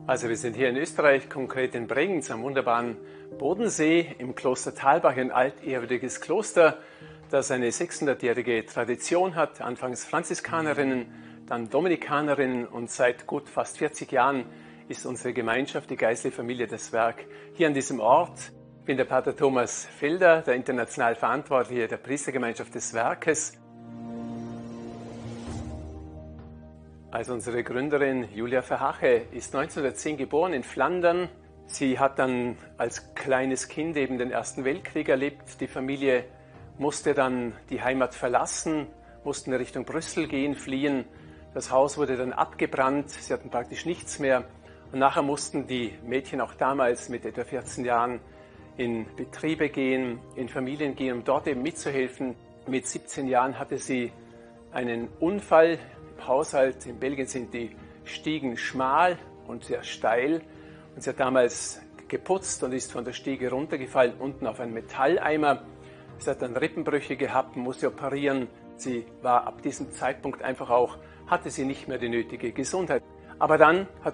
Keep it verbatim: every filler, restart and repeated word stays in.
Also wir sind hier in Österreich, konkret in Bregenz am wunderbaren Bodensee im Kloster Thalbach, ein altehrwürdiges Kloster, das eine sechshundertjährige Tradition hat, anfangs Franziskanerinnen, dann Dominikanerinnen und seit gut fast vierzig Jahren ist unsere Gemeinschaft, die geistliche Familie, das Werk hier an diesem Ort. Ich bin der Pater Thomas Felder, der international Verantwortliche der Priestergemeinschaft des Werkes. Also unsere Gründerin Julia Verhache ist neunzehnhundertzehn geboren in Flandern. Sie hat dann als kleines Kind eben den Ersten Weltkrieg erlebt. Die Familie musste dann die Heimat verlassen, mussten Richtung Brüssel gehen, fliehen. Das Haus wurde dann abgebrannt, sie hatten praktisch nichts mehr. Und nachher mussten die Mädchen auch damals mit etwa vierzehn Jahren in Betriebe gehen, in Familien gehen, um dort eben mitzuhelfen. Mit siebzehn Jahren hatte sie einen Unfall. Im Haushalt in Belgien sind die Stiegen schmal und sehr steil. Und sie hat damals geputzt und ist von der Stiege runtergefallen, unten auf einen Metalleimer. Sie hat dann Rippenbrüche gehabt, musste operieren. Sie war ab diesem Zeitpunkt einfach auch, hatte sie nicht mehr die nötige Gesundheit. Aber dann hat